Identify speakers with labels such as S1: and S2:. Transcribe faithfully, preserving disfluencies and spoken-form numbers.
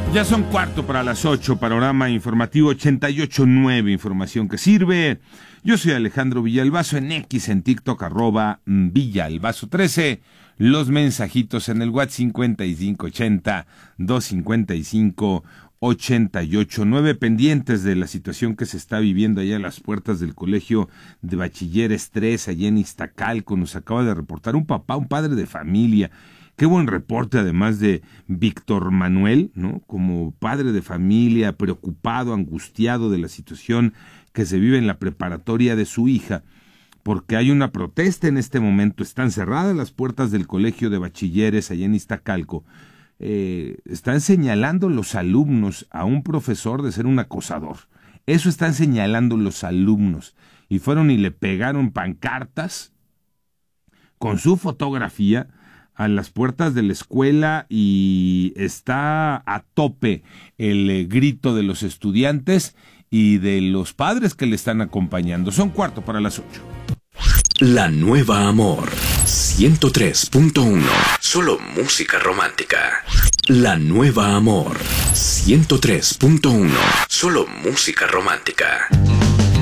S1: Ya son cuarto para las ocho, panorama informativo ochenta y ocho punto nueve, información que sirve. Yo soy Alejandro Villalbazo, en X, en TikTok, arroba Villalbazo trece. Los mensajitos en el WhatsApp cincuenta y cinco ochenta, doscientos cincuenta y cinco, ochenta y ocho nueve, pendientes de la situación que se está viviendo allá a las puertas del Colegio de Bachilleres tres, allá en Iztacalco. Nos acaba de reportar un papá, un padre de familia. Qué buen reporte, además, de Víctor Manuel, ¿no? Como padre de familia, preocupado, angustiado de la situación que se vive en la preparatoria de su hija, porque hay una protesta en este momento. Están cerradas las puertas del Colegio de Bachilleres allá en Iztacalco. Eh, están señalando los alumnos a un profesor de ser un acosador. Eso están señalando los alumnos. Y fueron y le pegaron pancartas con su fotografía a las puertas de la escuela, y está a tope el eh, grito de los estudiantes y de los padres que le están acompañando. Son cuarto para las ocho.
S2: La Nueva Amor ciento tres punto uno. Solo música romántica. La Nueva Amor ciento tres punto uno. Solo música romántica.